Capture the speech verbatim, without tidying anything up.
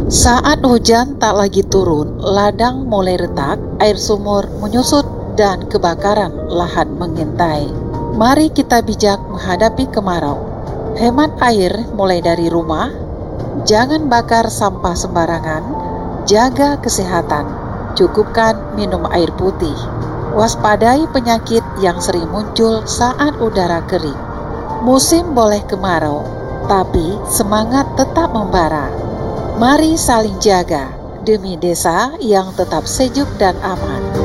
Saat hujan tak lagi turun, ladang mulai retak, air sumur menyusut, dan kebakaran lahan mengintai. Mari kita bijak menghadapi kemarau. Hemat air mulai dari rumah, jangan bakar sampah sembarangan, jaga kesehatan, cukupkan minum air putih. Waspadai penyakit yang sering muncul saat udara kering. Musim boleh kemarau, tapi semangat tetap membara. Mari saling jaga demi desa yang tetap sejuk dan aman.